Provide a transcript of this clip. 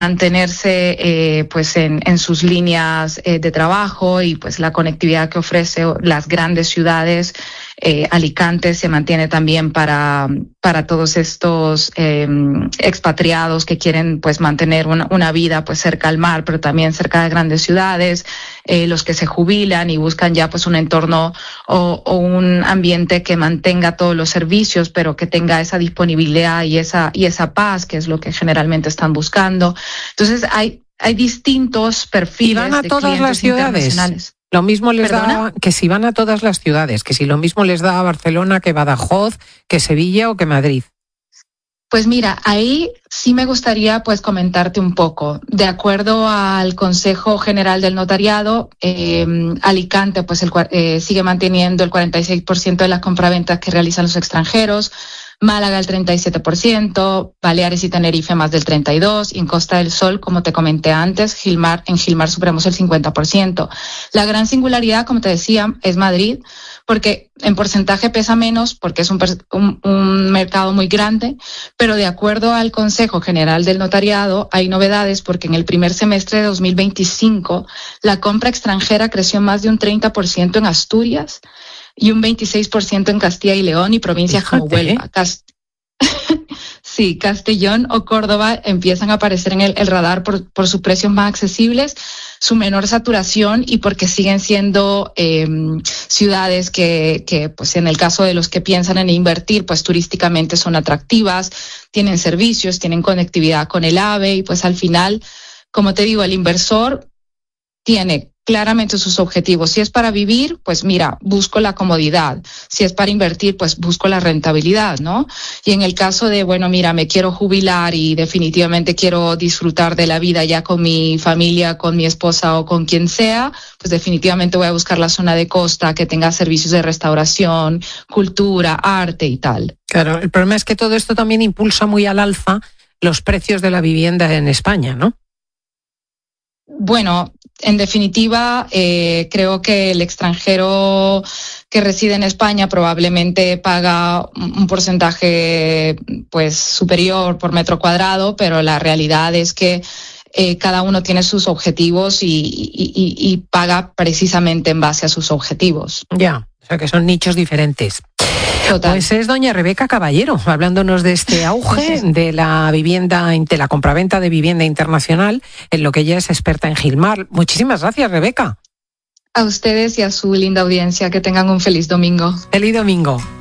mantenerse pues en sus líneas de trabajo, y pues la conectividad que ofrece las grandes ciudades. Alicante se mantiene también para todos estos expatriados que quieren pues mantener una vida pues cerca al mar, pero también cerca de grandes ciudades, los que se jubilan y buscan ya pues un entorno o un ambiente que mantenga todos los servicios, pero que tenga esa disponibilidad y esa paz, que es lo que generalmente están buscando. Entonces hay distintos perfiles. ¿Y van a todas las ciudades? Lo mismo les da que si van a todas las ciudades, que si lo mismo les da a Barcelona que Badajoz, que Sevilla o que Madrid. Pues mira, ahí sí me gustaría pues comentarte un poco. De acuerdo al Consejo General del Notariado, Alicante pues sigue manteniendo el 46% de las compraventas que realizan los extranjeros, Málaga el 37%, Baleares y Tenerife más del 32%, y en Costa del Sol, como te comenté antes, en Gilmar superamos el 50%. La gran singularidad, como te decía, es Madrid, porque en porcentaje pesa menos, porque es un mercado muy grande, pero de acuerdo al Consejo General del Notariado hay novedades, porque en el primer semestre de 2025 la compra extranjera creció más de un 30% en Asturias y un 26% en Castilla y León y provincias como Huelva. Sí, Castellón o Córdoba empiezan a aparecer en el radar por sus precios más accesibles, su menor saturación y porque siguen siendo ciudades que pues en el caso de los que piensan en invertir, pues turísticamente son atractivas, tienen servicios, tienen conectividad con el AVE y pues al final, como te digo, el inversor tiene claramente sus objetivos. Si es para vivir, pues mira, busco la comodidad. Si es para invertir, pues busco la rentabilidad, ¿no? Y en el caso de, bueno, mira, me quiero jubilar y definitivamente quiero disfrutar de la vida ya con mi familia, con mi esposa o con quien sea, pues definitivamente voy a buscar la zona de costa que tenga servicios de restauración, cultura, arte y tal. Claro, el problema es que todo esto también impulsa muy al alza los precios de la vivienda en España, ¿no? Bueno, en definitiva, creo que el extranjero que reside en España probablemente paga un porcentaje pues superior por metro cuadrado, pero la realidad es que cada uno tiene sus objetivos y paga precisamente en base a sus objetivos. Ya, o sea que son nichos diferentes. Total. Pues es doña Rebeca Caballero, hablándonos de este auge de la vivienda, de la compraventa de vivienda internacional, en lo que ella es experta en Gilmar. Muchísimas gracias, Rebeca. A ustedes y a su linda audiencia, que tengan un feliz domingo. Feliz domingo.